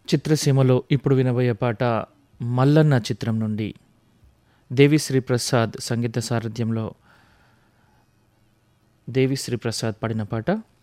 చిత్రసీమలో ఇప్పుడు వినబోయే పాట 'మల్లన్న' చిత్రం నుండి దేవిశ్రీ ప్రసాద్ సంగీత సారథ్యంలో దేవిశ్రీ ప్రసాద్ పాడిన పాట.